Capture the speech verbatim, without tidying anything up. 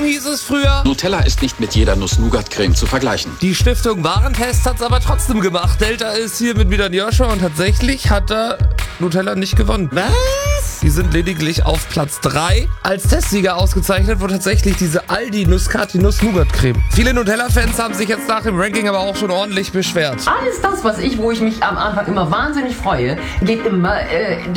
hieß es früher. Nutella ist nicht mit jeder Nuss-Nougat-Creme zu vergleichen. Die Stiftung Warentest hat's aber trotzdem gemacht. Delta ist hier mit wieder Joscha und tatsächlich hat da Nutella nicht gewonnen. Was? Die sind lediglich auf Platz drei. Als Testsieger ausgezeichnet wurde tatsächlich diese Aldi Nusscati Nuss-Nougat-Creme. Viele Nutella-Fans haben sich jetzt nach dem Ranking aber auch schon ordentlich beschwert. Alles das, was ich, wo ich mich am Anfang immer wahnsinnig freue, geht immer äh,